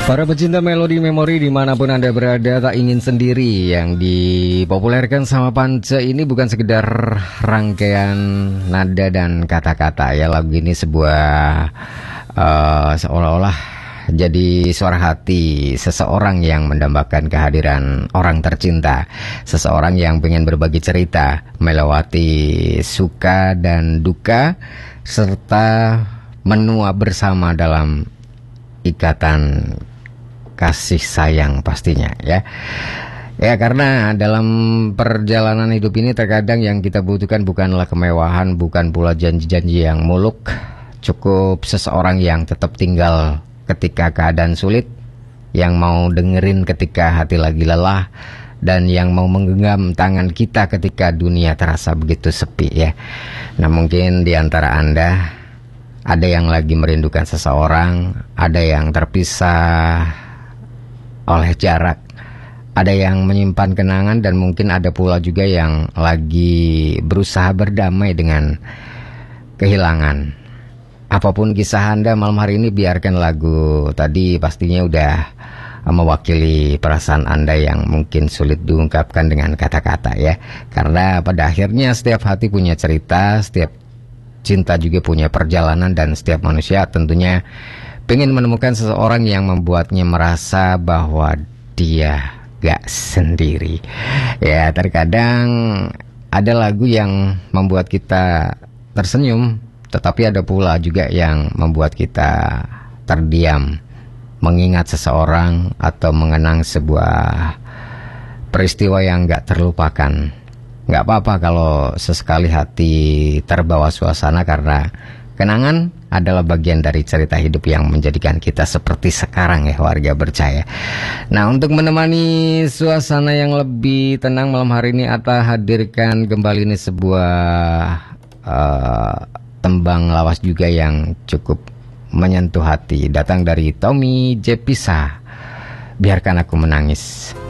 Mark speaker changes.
Speaker 1: Para pecinta melodi memori dimanapun Anda berada, tak ingin sendiri yang dipopulerkan sama Pance ini bukan sekedar rangkaian nada dan kata-kata ya. Lagu ini sebuah seolah-olah jadi suara hati seseorang yang mendambakan kehadiran orang tercinta, seseorang yang pengen berbagi cerita melewati suka dan duka serta menua bersama dalam ikatan kasih sayang pastinya ya. Ya, karena dalam perjalanan hidup ini terkadang yang kita butuhkan bukanlah kemewahan, bukan pula janji-janji yang muluk. Cukup seseorang yang tetap tinggal ketika keadaan sulit, yang mau dengerin ketika hati lagi lelah, dan yang mau menggenggam tangan kita ketika dunia terasa begitu sepi ya. Nah, mungkin di antara Anda ada yang lagi merindukan seseorang, ada yang terpisah oleh jarak, ada yang menyimpan kenangan, dan mungkin ada pula juga yang lagi berusaha berdamai dengan kehilangan. Apapun kisah Anda malam hari ini, biarkan lagu tadi pastinya udah mewakili perasaan Anda yang mungkin sulit diungkapkan dengan kata-kata ya. Karena pada akhirnya setiap hati punya cerita, setiap cinta juga punya perjalanan, dan setiap manusia tentunya pengen menemukan seseorang yang membuatnya merasa bahwa dia gak sendiri. Ya, terkadang ada lagu yang membuat kita tersenyum, tetapi ada pula juga yang membuat kita terdiam, mengingat seseorang atau mengenang sebuah peristiwa yang gak terlupakan. Gak apa-apa kalau sesekali hati terbawa suasana, karena kenangan adalah bagian dari cerita hidup yang menjadikan kita seperti sekarang ya, warga percaya. Nah, untuk menemani suasana yang lebih tenang malam hari ini, Atta hadirkan kembali ini sebuah tembang lawas juga yang cukup menyentuh hati. Datang dari Tommy Jepisa, Biarkan Aku Menangis.